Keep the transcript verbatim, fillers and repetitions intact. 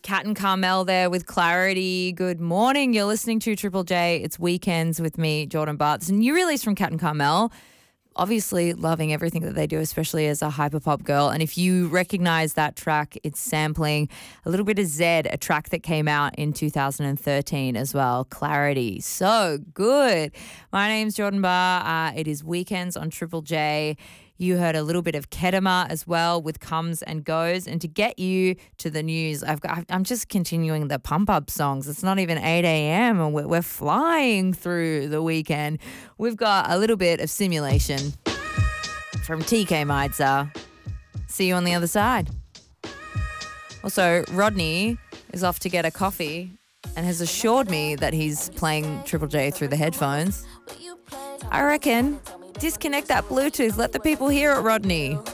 Kat and Carmel there with Clarity. Good morning. You're listening to Triple J. It's Weekends with me, Jordan Bartz. It's a new release from Kat and Carmel. Obviously loving everything that they do, especially as a hyperpop girl. And if you recognize that track, it's sampling a little bit of Zed, a track that came out in two thousand thirteen as well, Clarity. So good. My name's Jordan Barr. Uh, it is Weekends on Triple J. You heard a little bit of Kedema as well with Comes and Goes. And to get you to the news, I've got, I'm just continuing the pump-up songs. It's not even eight a.m. and we're, we're flying through the weekend. We've got a little bit of Simulation from T K Meidzer. See you on the other side. Also, Rodney is off to get a coffee and has assured me that he's playing Triple J through the headphones. I reckon disconnect that Bluetooth. Let the people hear it, Rodney.